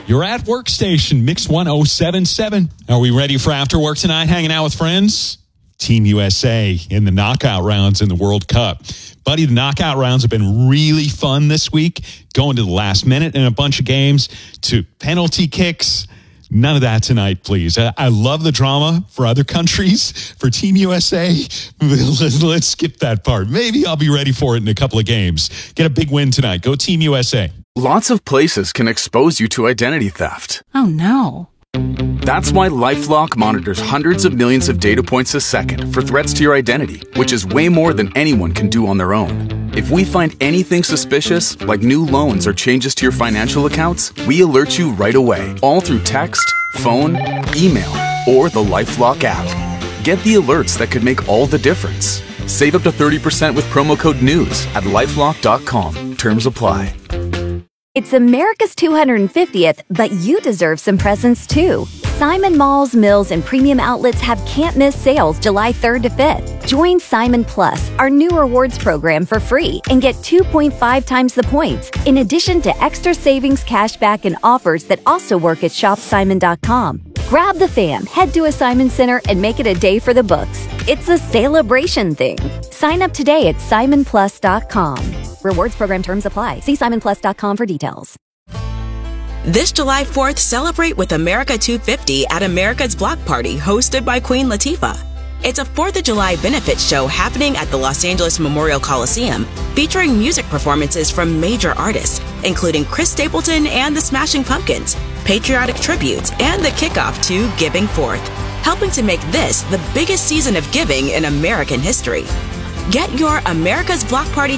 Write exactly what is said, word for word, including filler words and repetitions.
You're at Workstation, Mix one oh seven point seven. Are we ready for after work tonight, hanging out with friends? Team U S A in the knockout rounds in the World Cup. Buddy, the knockout rounds have been really fun this week, going to the last minute in a bunch of games, to penalty kicks. None of that tonight, please. I, I love the drama for other countries. For Team U S A, let's, let's skip that part. Maybe I'll be ready for it in a couple of games. Get a big win tonight. Go Team U S A. Lots of places can expose you to identity theft. Oh, no. That's why LifeLock monitors hundreds of millions of data points a second for threats to your identity, which is way more than anyone can do on their own. If we find anything suspicious, like new loans or changes to your financial accounts, we alert you right away, all through text, phone, email, or the LifeLock app. Get the alerts that could make all the difference. Save up to thirty percent with promo code NEWS at lifelock dot com. Terms apply. It's America's two hundred fiftieth, but you deserve some presents too. Simon Malls, Mills, and Premium Outlets have can't-miss sales July third to fifth. Join Simon Plus, our new rewards program, for free and get two point five times the points, in addition to extra savings, cashback, and offers that also work at shop simon dot com. Grab the fam, head to a Simon Center, and make it a day for the books. It's a celebration thing. Sign up today at simon plus dot com. Rewards program terms apply. See simon plus dot com for details. This July fourth, celebrate with America two fifty at America's Block Party, hosted by Queen Latifah. It's a fourth of July benefit show happening at the Los Angeles Memorial Coliseum, featuring music performances from major artists, including Chris Stapleton and the Smashing Pumpkins, patriotic tributes, and the kickoff to Giving Forth, helping to make this the biggest season of giving in American history. Get your America's Block Party